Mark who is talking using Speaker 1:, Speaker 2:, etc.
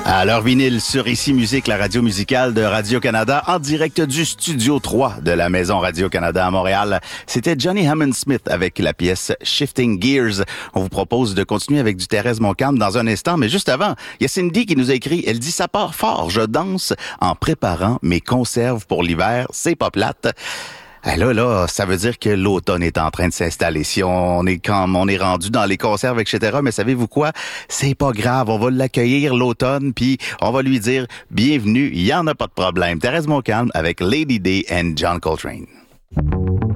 Speaker 1: À l'heure vinyle sur Ici Musique, la radio musicale de Radio-Canada, en direct du Studio 3 de la Maison Radio-Canada à Montréal. C'était Johnny Hammond Smith avec la pièce Shifting Gears. On vous propose de continuer avec du Thérèse Montcalm dans un instant, mais juste avant, il y a Cindy qui nous a écrit, elle dit « Ça part fort, je danse en préparant mes conserves pour l'hiver, c'est pas plate ». Là, ça veut dire que l'automne est en train de s'installer. Si on est rendu dans les conserves, etc., mais savez-vous quoi? C'est pas grave, on va l'accueillir l'automne, puis on va lui dire « Bienvenue, il y en a pas de problème ». Thérèse Montcalm avec Lady Day and John Coltrane.